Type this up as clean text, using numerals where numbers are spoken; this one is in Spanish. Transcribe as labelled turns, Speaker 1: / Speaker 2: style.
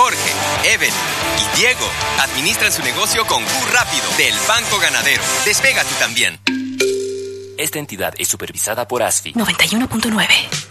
Speaker 1: Jorge, Evelyn y Diego administran su negocio con Q Rápido del Banco Ganadero. Despega tú también.
Speaker 2: Esta entidad es supervisada por ASFI.
Speaker 3: 91.9.